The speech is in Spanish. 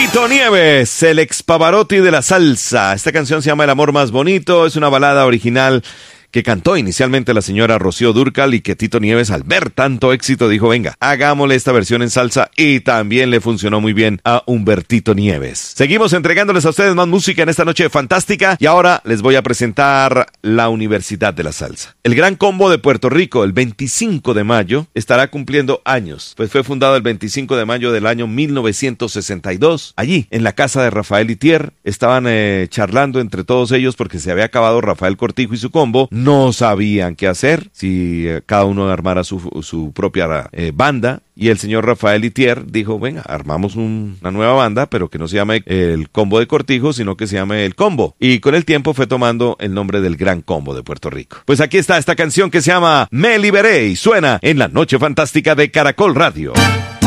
Tito Nieves, el ex Pavarotti de la salsa. Esta canción se llama El amor más bonito, es una balada original que cantó inicialmente la señora Rocío Dúrcal y que Tito Nieves, al ver tanto éxito, dijo, venga, hagámosle esta versión en salsa, y también le funcionó muy bien a Humbertito Nieves. Seguimos entregándoles a ustedes más música en esta noche fantástica, y ahora les voy a presentar la Universidad de la Salsa. El Gran Combo de Puerto Rico, el 25 de mayo, estará cumpliendo años, pues fue fundado el 25 de mayo del año 1962. Allí, en la casa de Rafael Itier, estaban charlando entre todos ellos porque se había acabado Rafael Cortijo y su combo. No sabían qué hacer, si cada uno armara su propia banda, y el señor Rafael Itier dijo, venga, armamos una nueva banda, pero que no se llame el Combo de Cortijo, sino que se llame el Combo. Y con el tiempo fue tomando el nombre del Gran Combo de Puerto Rico. Pues aquí está esta canción que se llama Me Liberé y suena en la Noche Fantástica de Caracol Radio.